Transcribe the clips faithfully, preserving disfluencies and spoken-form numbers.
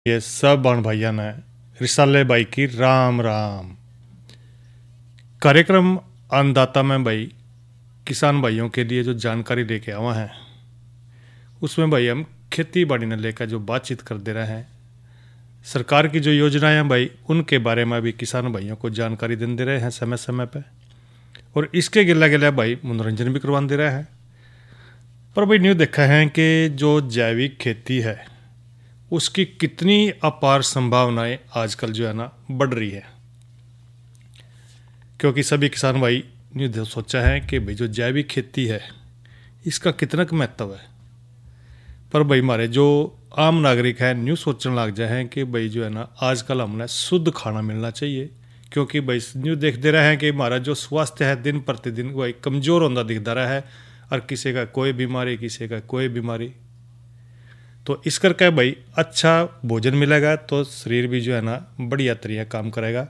ये सब बहन भैया ने रिसाले भाई की राम राम। कार्यक्रम अन्नदाता में भाई किसान भाइयों के लिए जो जानकारी लेके आवा हैं उसमें भाई हम खेती बाड़ी ने लेकर जो बातचीत कर दे रहे हैं, सरकार की जो योजनाएं हैं भाई उनके बारे में भी किसान भाइयों को जानकारी दे दे रहे हैं समय समय पे, और इसके गिला गिला भाई मनोरंजन भी करवा दे रहे हैं। पर भाई न्यू देखा है कि जो जैविक खेती है उसकी कितनी अपार संभावनाएं आजकल जो है ना बढ़ रही है, क्योंकि सभी किसान भाई ने सोचा है कि भाई जो जैविक खेती है इसका कितना महत्व है। पर भाई हमारे जो आम नागरिक है न्यू सोचने लग जाए हैं कि भाई जो है ना आजकल हमने शुद्ध खाना मिलना चाहिए, क्योंकि भाई न्यू देख दे रहे हैं कि हमारा जो स्वास्थ्य है दिन प्रतिदिन भाई कमज़ोर होता दिखता रहा है, और किसी का कोई बीमारी किसी का कोई बीमारी। तो इस करके भाई अच्छा भोजन मिलेगा तो शरीर भी जो है ना बढ़िया तरीका काम करेगा।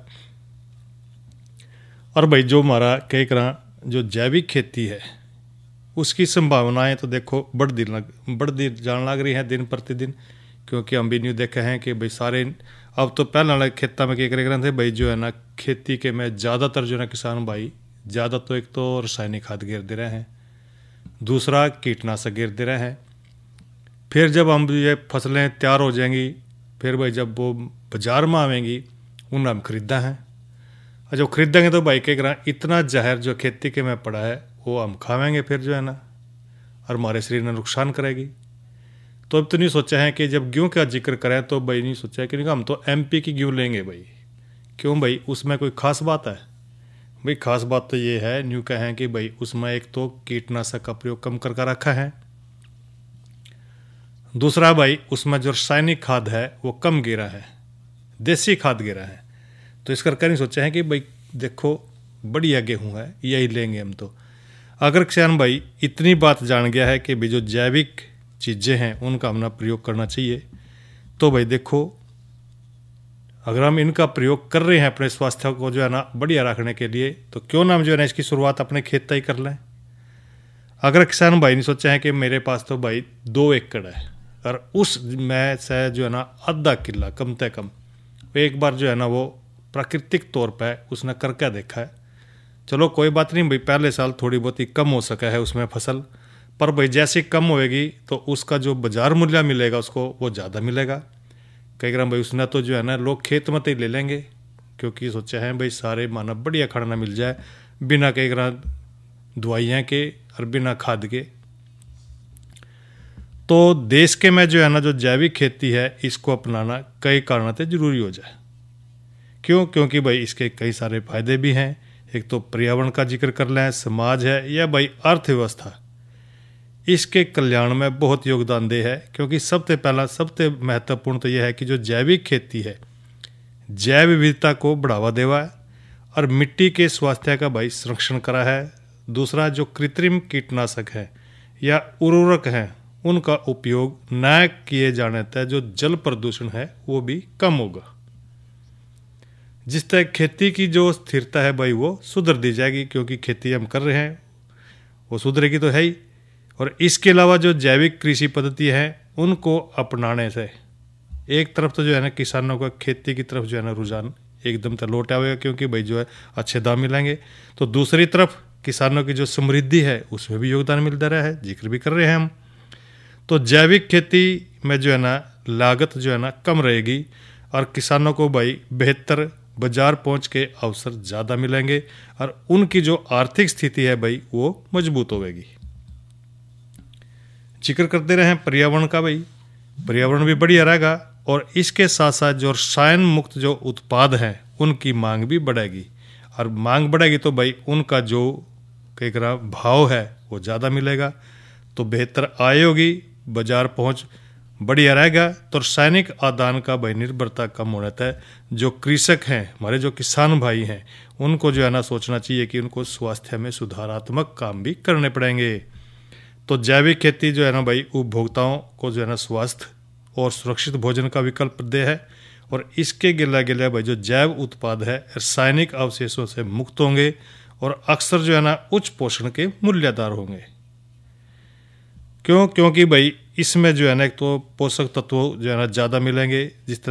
और भाई जो हमारा कई तरह जो जैविक खेती है उसकी संभावनाएं तो देखो बढ़ती लग बढ़ती जान लग रही हैं दिन प्रतिदिन, क्योंकि हम भी न्यू देखे हैं कि भाई सारे अब तो पहले वाले खेतों में क्या करे थे भाई जो है ना खेती के में ज़्यादातर जो है ना किसान भाई ज़्यादा तो एक तो रासायनिक खाद गिर दे रहे हैं, दूसरा कीटनाशक गिर दे रहे हैं। फिर जब हम ये फसलें तैयार हो जाएंगी फिर भाई जब वो बाजार में आवेंगी उन हम खरीदा हैं, और जब खरीदेंगे तो भाई क्या करा इतना जहर जो खेती के में पड़ा है वो हम खावेंगे फिर जो है ना, और हमारे शरीर में नुकसान करेगी। तो अब तो नहीं सोचा है कि जब गेहूँ का जिक्र करें तो भाई नहीं सोचा है कि नहीं हम तो एमपी की गेहूँ लेंगे भाई, क्यों भाई उसमें कोई ख़ास बात है? भाई ख़ास बात तो ये है न्यू कहें कि भाई उसमें एक तो कीटनाशक का प्रयोग कम करके रखा है, दूसरा भाई उसमें जो रासायनिक खाद है वो कम गिरा है, देसी खाद गिरा है। तो इस करके नहीं सोचा है कि भाई देखो बढ़िया गेहूँ है यही लेंगे हम। तो अगर किसान भाई इतनी बात जान गया है कि भाई जो जैविक चीज़ें हैं उनका हमने प्रयोग करना चाहिए, तो भाई देखो अगर हम इनका प्रयोग कर रहे हैं अपने स्वास्थ्य को जो है ना बढ़िया रखने के लिए, तो क्यों ना हम जो है ना इसकी शुरुआत अपने खेत से ही कर लें। अगर किसान भाई नहीं सोचा है कि मेरे पास तो भाई दो एकड़ है और उस में से जो है ना आधा किला कम से कम एक बार जो है ना वो प्राकृतिक तौर पर उसने करके देखा है, चलो कोई बात नहीं भाई पहले साल थोड़ी बहुत ही कम हो सका है उसमें फसल, पर भाई जैसे कम होएगी तो उसका जो बाजार मूल्य मिलेगा उसको वो ज़्यादा मिलेगा। कई ग्राम भाई उसने तो जो है ना लोग खेत मत ही ले लेंगे, क्योंकि सोचा है भाई सारे मानव बढ़िया खाना मिल जाए बिना कई ग्राम दवाइयाँ के और बिना खाद के। तो देश के में जो है ना जो जैविक खेती है इसको अपनाना कई कारणों से जरूरी हो जाए। क्यों? क्योंकि भाई इसके कई सारे फायदे भी हैं। एक तो पर्यावरण का जिक्र कर लें, समाज है या भाई अर्थव्यवस्था, इसके कल्याण में बहुत योगदान दे है। क्योंकि सबसे पहला सबसे महत्वपूर्ण तो यह है कि जो जैविक खेती है जैव विविधता को बढ़ावा देवा है और मिट्टी के स्वास्थ्य का भाई संरक्षण करा है। दूसरा जो कृत्रिम कीटनाशक है या उर्वरक हैं उनका उपयोग न किए जाने तक जो जल प्रदूषण है वो भी कम होगा, जिससे खेती की जो स्थिरता है भाई वो सुधर दी जाएगी, क्योंकि खेती हम कर रहे हैं वो सुधरेगी तो है ही। और इसके अलावा जो जैविक कृषि पद्धति है उनको अपनाने से एक तरफ तो जो है ना किसानों का खेती की तरफ जो है ना रुझान एकदम तो लौट आएगा, क्योंकि भाई जो है अच्छे दाम मिलेंगे। तो दूसरी तरफ किसानों की जो समृद्धि है उसमें भी योगदान मिलता रहा है, जिक्र भी कर रहे हैं हम। तो जैविक खेती में जो है ना लागत जो है ना कम रहेगी और किसानों को भाई बेहतर बाजार पहुंच के अवसर ज़्यादा मिलेंगे और उनकी जो आर्थिक स्थिति है भाई वो मजबूत होगी। जिक्र करते रहे पर्यावरण का, भाई पर्यावरण भी बढ़िया रहेगा और इसके साथ साथ जो रसायन मुक्त जो उत्पाद हैं उनकी मांग भी बढ़ेगी, और मांग बढ़ेगी तो भाई उनका जो कई तरह भाव है वो ज़्यादा मिलेगा, तो बेहतर आय होगी, बाजार पहुंच बढ़िया रहेगा। तो रासायनिक आदान का भाई निर्भरता कम होना है। जो कृषक हैं हमारे जो किसान भाई हैं उनको जो है ना सोचना चाहिए कि उनको स्वास्थ्य में सुधारात्मक काम भी करने पड़ेंगे। तो जैविक खेती जो है ना भाई उपभोक्ताओं को जो है ना स्वास्थ्य और सुरक्षित भोजन का विकल्प दे है, और इसके गिला गिला भाई जो जैव उत्पाद है रासायनिक अवशेषों से मुक्त होंगे और अक्सर जो है ना उच्च पोषण के मूल्यदार होंगे। क्यों? क्योंकि भाई इसमें जो है ना एक तो पोषक तत्व जो है ना ज़्यादा मिलेंगे, जिस तरह